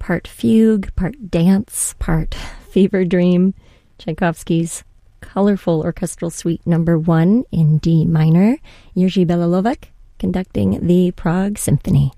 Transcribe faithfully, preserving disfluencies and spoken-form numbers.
part fugue, part dance, part fever dream. Tchaikovsky's colorful orchestral suite number one in D minor. Jerzy Belolovec conducting the Prague Symphony.